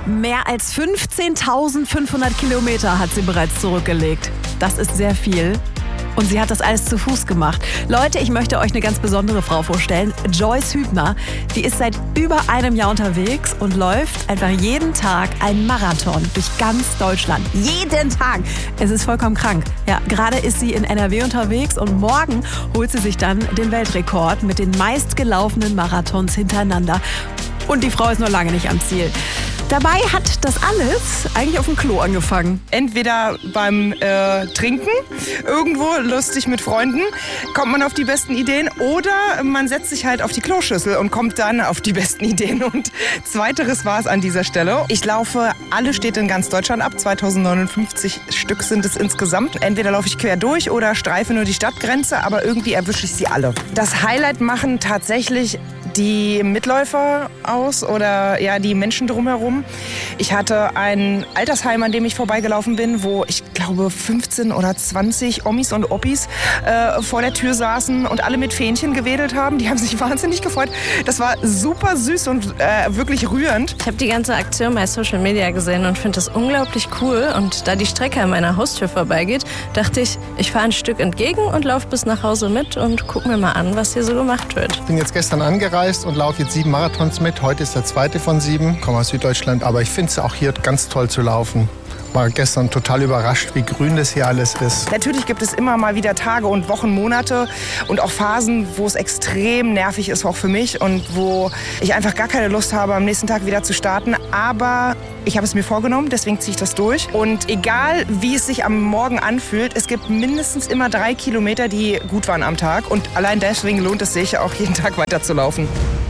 Mehr als 15.500 Kilometer hat sie bereits zurückgelegt. Das ist sehr viel. Und sie hat das alles zu Fuß gemacht. Leute, ich möchte euch eine ganz besondere Frau vorstellen. Joyce Hübner. Die ist seit über einem Jahr unterwegs und läuft einfach jeden Tag einen Marathon durch ganz Deutschland. Jeden Tag. Es ist vollkommen krank. Ja, gerade ist sie in NRW unterwegs und morgen holt sie sich dann den Weltrekord mit den meistgelaufenen Marathons hintereinander. Und die Frau ist noch lange nicht am Ziel. Dabei hat das alles eigentlich auf dem Klo angefangen. Entweder beim Trinken, irgendwo lustig mit Freunden, kommt man auf die besten Ideen, oder man setzt sich halt auf die Kloschüssel und kommt dann auf die besten Ideen. Und zweiteres war es an dieser Stelle. Ich laufe alle Städte in ganz Deutschland ab, 2059 Stück sind es insgesamt. Entweder laufe ich quer durch oder streife nur die Stadtgrenze, aber irgendwie erwische ich sie alle. Das Highlight machen tatsächlich die Mitläufer aus oder ja die Menschen drumherum. Ich hatte ein Altersheim, an dem ich vorbeigelaufen bin, wo ich glaube 15 oder 20 Omis und Oppis vor der Tür saßen und alle mit Fähnchen gewedelt haben. Die haben sich wahnsinnig gefreut. Das war super süß und wirklich rührend. Ich habe die ganze Aktion bei Social Media gesehen und finde das unglaublich cool. Und da die Strecke an meiner Haustür vorbeigeht, dachte ich, ich fahre ein Stück entgegen und laufe bis nach Hause mit und gucke mir mal an, was hier so gemacht wird. Ich bin jetzt gestern angereist und laufe jetzt 7 Marathons mit. Heute ist der zweite von 7. Ich komme aus Süddeutschland, aber ich finde es auch hier ganz toll zu laufen. War gestern total überrascht, wie grün das hier alles ist. Natürlich gibt es immer mal wieder Tage und Wochen, Monate und auch Phasen, wo es extrem nervig ist, auch für mich, und wo ich einfach gar keine Lust habe, am nächsten Tag wieder zu starten. Aber ich habe es mir vorgenommen, deswegen ziehe ich das durch. Und egal, wie es sich am Morgen anfühlt, es gibt mindestens immer 3 Kilometer, die gut waren am Tag. Und allein deswegen lohnt es sich, auch jeden Tag weiterzulaufen.